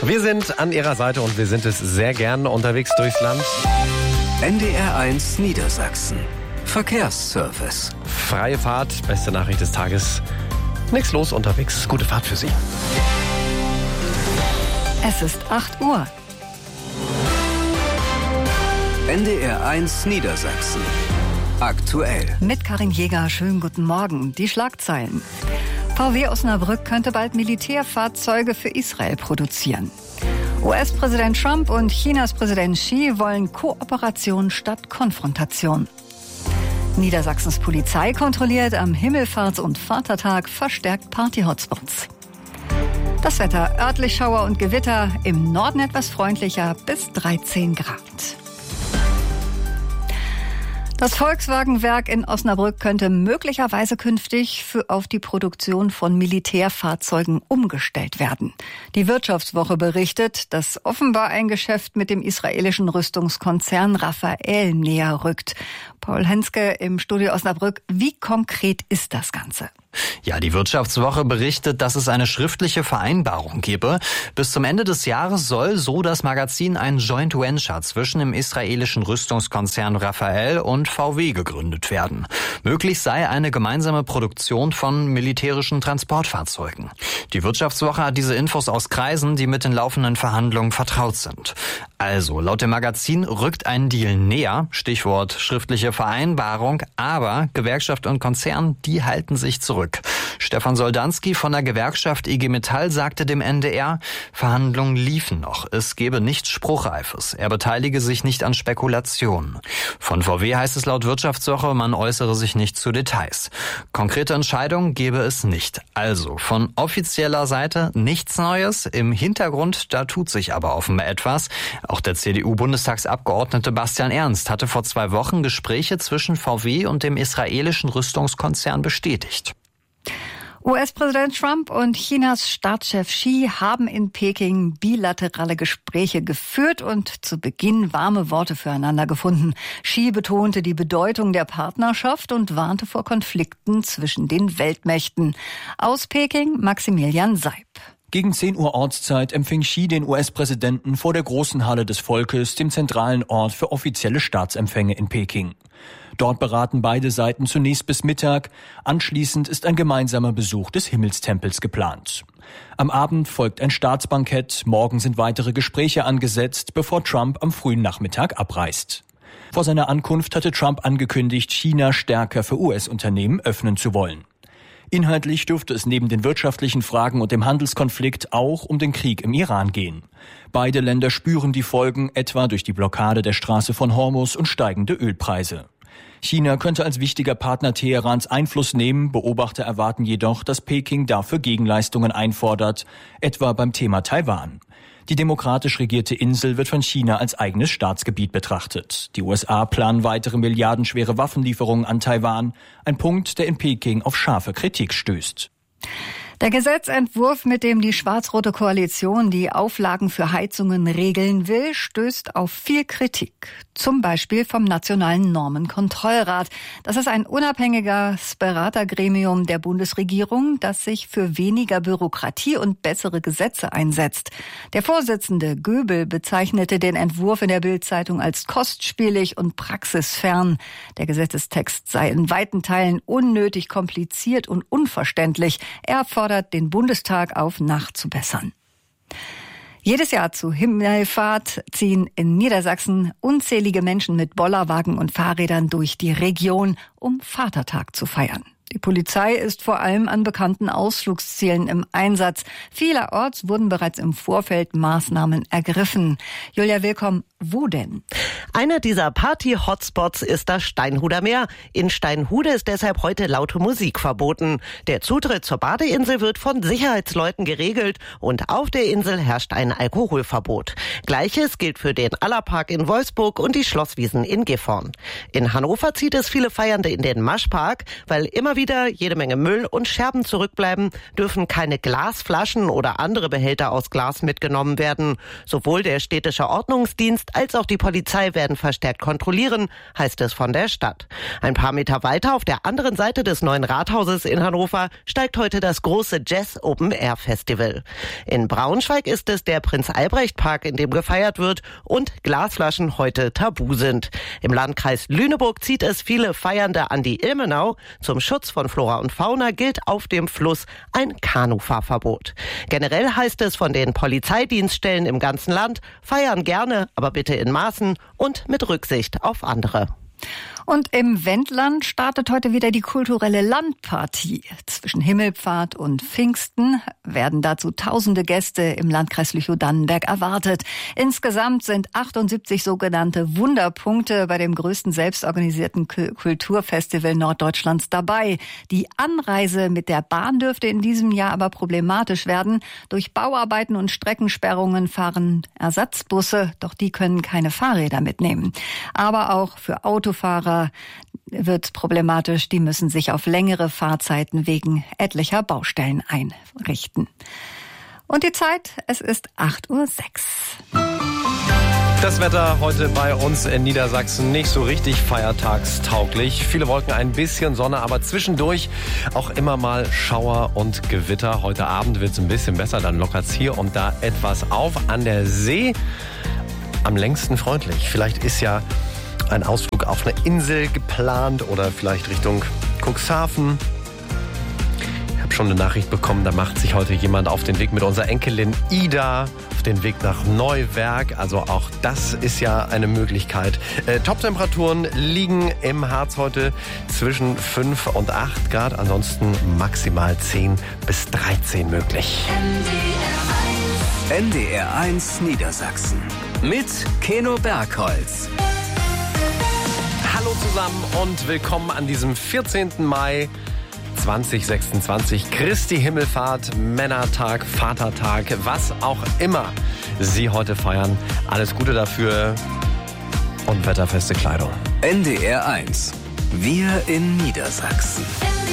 Wir sind an Ihrer Seite und wir sind es sehr gern unterwegs durchs Land. NDR1 Niedersachsen. Verkehrsservice. Freie Fahrt, beste Nachricht des Tages. Nichts los unterwegs. Gute Fahrt für Sie. Es ist 8 Uhr. NDR1 Niedersachsen. Aktuell. Mit Karin Jäger, schönen guten Morgen. Die Schlagzeilen. VW Osnabrück könnte bald Militärfahrzeuge für Israel produzieren. US-Präsident Trump und Chinas Präsident Xi wollen Kooperation statt Konfrontation. Niedersachsens Polizei kontrolliert am Himmelfahrts- und Vatertag verstärkt Party-Hotspots. Das Wetter, örtlich Schauer und Gewitter, im Norden etwas freundlicher bis 13 Grad. Das Volkswagen-Werk in Osnabrück könnte möglicherweise künftig auf die Produktion von Militärfahrzeugen umgestellt werden. Die Wirtschaftswoche berichtet, dass offenbar ein Geschäft mit dem israelischen Rüstungskonzern Rafael näher rückt. Paul Henske im Studio Osnabrück. Wie konkret ist das Ganze? Ja, die Wirtschaftswoche berichtet, dass es eine schriftliche Vereinbarung gebe. Bis zum Ende des Jahres soll, so das Magazin, ein Joint Venture zwischen dem israelischen Rüstungskonzern Rafael und VW gegründet werden. Möglich sei eine gemeinsame Produktion von militärischen Transportfahrzeugen. Die Wirtschaftswoche hat diese Infos aus Kreisen, die mit den laufenden Verhandlungen vertraut sind. Also, laut dem Magazin rückt ein Deal näher, Stichwort schriftliche Vereinbarung, aber Gewerkschaft und Konzern, die halten sich zurück. Stefan Soldanski von der Gewerkschaft IG Metall sagte dem NDR, Verhandlungen liefen noch, es gebe nichts Spruchreifes, er beteilige sich nicht an Spekulationen. Von VW heißt es laut Wirtschaftswoche, man äußere sich nicht zu Details. Konkrete Entscheidungen gebe es nicht. Also von offizieller Seite nichts Neues, im Hintergrund, da tut sich aber offenbar etwas. Auch der CDU-Bundestagsabgeordnete Bastian Ernst hatte vor 2 Wochen Gespräche zwischen VW und dem israelischen Rüstungskonzern bestätigt. US-Präsident Trump und Chinas Staatschef Xi haben in Peking bilaterale Gespräche geführt und zu Beginn warme Worte füreinander gefunden. Xi betonte die Bedeutung der Partnerschaft und warnte vor Konflikten zwischen den Weltmächten. Aus Peking Maximilian Seib. Gegen 10 Uhr Ortszeit empfing Xi den US-Präsidenten vor der großen Halle des Volkes, dem zentralen Ort für offizielle Staatsempfänge in Peking. Dort beraten beide Seiten zunächst bis Mittag. Anschließend ist ein gemeinsamer Besuch des Himmelstempels geplant. Am Abend folgt ein Staatsbankett. Morgen sind weitere Gespräche angesetzt, bevor Trump am frühen Nachmittag abreist. Vor seiner Ankunft hatte Trump angekündigt, China stärker für US-Unternehmen öffnen zu wollen. Inhaltlich dürfte es neben den wirtschaftlichen Fragen und dem Handelskonflikt auch um den Krieg im Iran gehen. Beide Länder spüren die Folgen, etwa durch die Blockade der Straße von Hormuz und steigende Ölpreise. China könnte als wichtiger Partner Teherans Einfluss nehmen. Beobachter erwarten jedoch, dass Peking dafür Gegenleistungen einfordert, etwa beim Thema Taiwan. Die demokratisch regierte Insel wird von China als eigenes Staatsgebiet betrachtet. Die USA planen weitere milliardenschwere Waffenlieferungen an Taiwan, ein Punkt, der in Peking auf scharfe Kritik stößt. Der Gesetzentwurf, mit dem die schwarz-rote Koalition die Auflagen für Heizungen regeln will, stößt auf viel Kritik. Zum Beispiel vom Nationalen Normenkontrollrat. Das ist ein unabhängiges Beratergremium der Bundesregierung, das sich für weniger Bürokratie und bessere Gesetze einsetzt. Der Vorsitzende Göbel bezeichnete den Entwurf in der Bild-Zeitung als kostspielig und praxisfern. Der Gesetzestext sei in weiten Teilen unnötig kompliziert und unverständlich. Er fordert den Bundestag auf, nachzubessern. Jedes Jahr zu Himmelfahrt ziehen in Niedersachsen unzählige Menschen mit Bollerwagen und Fahrrädern durch die Region, um Vatertag zu feiern. Die Polizei ist vor allem an bekannten Ausflugszielen im Einsatz. Vielerorts wurden bereits im Vorfeld Maßnahmen ergriffen. Julia Willkomm, wo denn? Einer dieser Party-Hotspots ist das Steinhuder Meer. In Steinhude ist deshalb heute laute Musik verboten. Der Zutritt zur Badeinsel wird von Sicherheitsleuten geregelt und auf der Insel herrscht ein Alkoholverbot. Gleiches gilt für den Allerpark in Wolfsburg und die Schlosswiesen in Gifhorn. In Hannover zieht es viele Feiernde in den Maschpark, weil immer immer wieder jede Menge Müll und Scherben zurückbleiben, dürfen keine Glasflaschen oder andere Behälter aus Glas mitgenommen werden. Sowohl der städtische Ordnungsdienst als auch die Polizei werden verstärkt kontrollieren, heißt es von der Stadt. Ein paar Meter weiter auf der anderen Seite des neuen Rathauses in Hannover steigt heute das große Jazz Open Air Festival. In Braunschweig ist es der Prinz-Albrecht-Park, in dem gefeiert wird und Glasflaschen heute tabu sind. Im Landkreis Lüneburg zieht es viele Feiernde an die Ilmenau. Zum Schutz von Flora und Fauna gilt auf dem Fluss ein Kanufahrverbot. Generell heißt es von den Polizeidienststellen im ganzen Land, feiern gerne, aber bitte in Maßen und mit Rücksicht auf andere. Und im Wendland startet heute wieder die kulturelle Landpartie. Zwischen Himmelpfad und Pfingsten werden dazu tausende Gäste im Landkreis Lüchow-Dannenberg erwartet. Insgesamt sind 78 sogenannte Wunderpunkte bei dem größten selbstorganisierten Kulturfestival Norddeutschlands dabei. Die Anreise mit der Bahn dürfte in diesem Jahr aber problematisch werden. Durch Bauarbeiten und Streckensperrungen fahren Ersatzbusse, doch die können keine Fahrräder mitnehmen. Aber auch für Autofahrer wird problematisch. Die müssen sich auf längere Fahrzeiten wegen etlicher Baustellen einrichten. Und die Zeit, es ist 8:06 Uhr. Das Wetter heute bei uns in Niedersachsen nicht so richtig feiertagstauglich. Viele Wolken, ein bisschen Sonne, aber zwischendurch auch immer mal Schauer und Gewitter. Heute Abend wird es ein bisschen besser, dann lockert es hier und da etwas auf. An der See am längsten freundlich. Vielleicht ist ja ein Ausflug auf eine Insel geplant oder vielleicht Richtung Cuxhaven. Ich habe schon eine Nachricht bekommen, da macht sich heute jemand auf den Weg mit unserer Enkelin Ida auf den Weg nach Neuwerk. Also auch das ist ja eine Möglichkeit. Top-Temperaturen liegen im Harz heute zwischen 5 und 8 Grad. Ansonsten maximal 10 bis 13 möglich. NDR1 Niedersachsen mit Keno Bergholz. Hallo zusammen und willkommen an diesem 14. Mai 2026. Christi Himmelfahrt, Männertag, Vatertag, was auch immer Sie heute feiern. Alles Gute dafür und wetterfeste Kleidung. NDR1. Wir in Niedersachsen.